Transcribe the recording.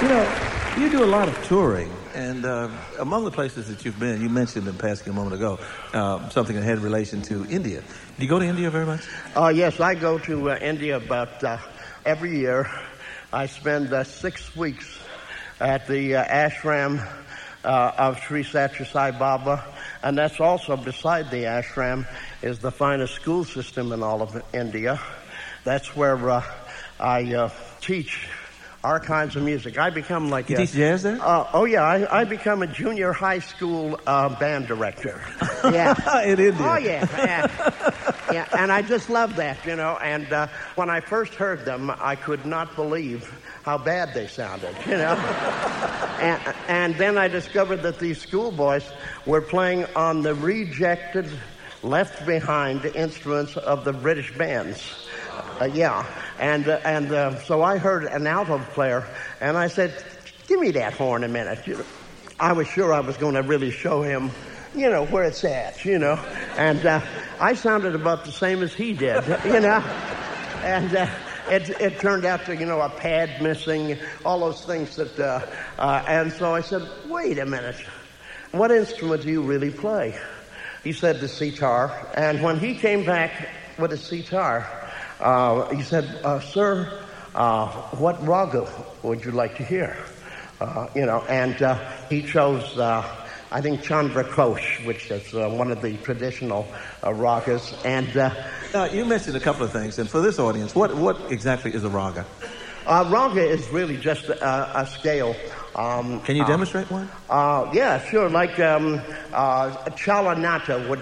You know, you do a lot of touring, and among the places that you've been, you mentioned in passing a moment ago something that had relation to India. Do you go to India very much? Yes, I go to India about every year. I spend 6 weeks at the ashram of Sri Sathya Sai Baba, and that's also beside the ashram is the finest school system in all of India. That's where I teach our kinds of music. I become like you teach jazz there? I become a junior high school band director. Yeah, in India. Oh yeah, yeah. And I just love that, you know. And when I first heard them, I could not believe how bad they sounded, you know. and then I discovered that these schoolboys were playing on the rejected, left behind instruments of the British bands. So I heard an alto player, and I said, "Give me that horn a minute." You know, I was sure I was going to really show him, you know, where it's at, you know. And I sounded about the same as he did, you know. And it turned out to, you know, a pad missing, all those things that. And so I said, "Wait a minute, what instrument do you really play?" He said, "The sitar." And when he came back with a sitar, he said, "Sir, what raga would you like to hear?" You know, and he chose, I think, Chandra Kosh, which is one of the traditional ragas. And now, you mentioned a couple of things, and for this audience, what exactly is a raga? Raga is really just a scale. Can you demonstrate one? Yeah, sure. Like Chalanata would